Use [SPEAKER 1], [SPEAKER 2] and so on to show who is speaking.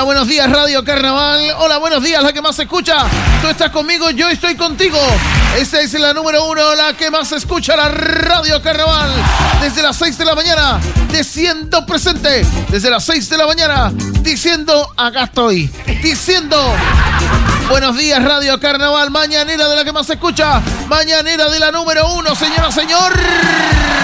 [SPEAKER 1] Hola, buenos días, Radio Carnaval. Hola, buenos días, la que más se escucha. Tú estás conmigo, yo estoy contigo. Esta es la número 1, la que más se escucha, la Radio Carnaval. Desde las 6 de la mañana, diciendo presente. Desde las 6 de la mañana, diciendo acá estoy. Diciendo buenos días, Radio Carnaval. Mañanera de la que más se escucha. Mañanera de la número 1, señora, señor.